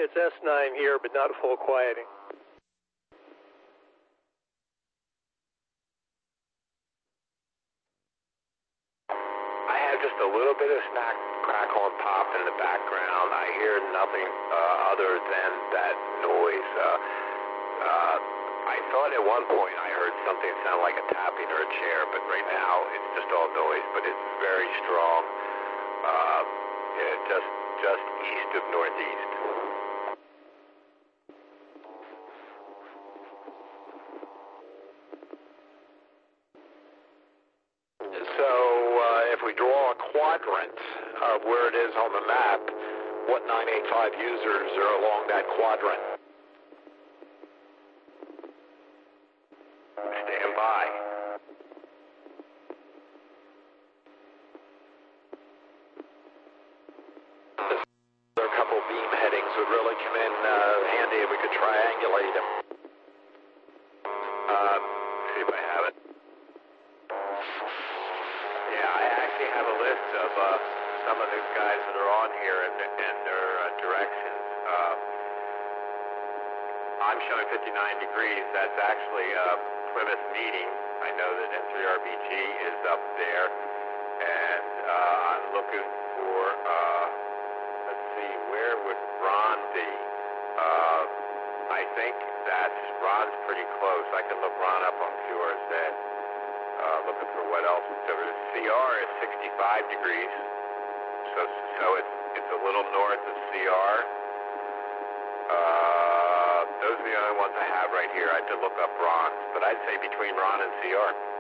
It's S9 here, but not full quieting. I have just a little bit of snack, crackle, and pop in the background. I hear nothing other than that noise. I thought at one point I heard something sound like a tapping or a chair, but right now it's just all noise, but it's very strong. Just east of northeast. So if we draw a quadrant of where it is on the map, what 985 users are along that quadrant? Stand by. There are a couple beam headings would really come in handy if we could triangulate them. See if I have it. Yeah, I actually have a list of some of the guys that are on here and their directions. I'm showing 59 degrees. That's actually Plymouth Meeting. I know that M3RBG is up there, and I'm looking for, let's see, where would Ron be? I think Ron's pretty close. I can look Ron up on QRZ. Looking for what else is over there. CR is 65 degrees, so it's a little north of CR. Those are the only ones I have right here. I have to look up Ron, but I'd say between Ron and CR.